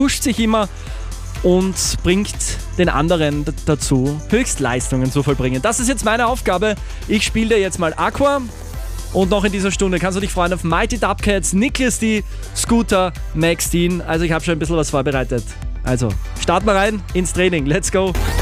pusht sich immer und bringt den anderen dazu, Höchstleistungen zu vollbringen. Das ist jetzt meine Aufgabe. Ich spiele dir jetzt mal Aqua. Und noch in dieser Stunde kannst du dich freuen auf Mighty Dubcats, Nicholas D, Scooter, Max Dean. Also ich habe schon ein bisschen was vorbereitet. Also, starten wir rein ins Training. Let's go!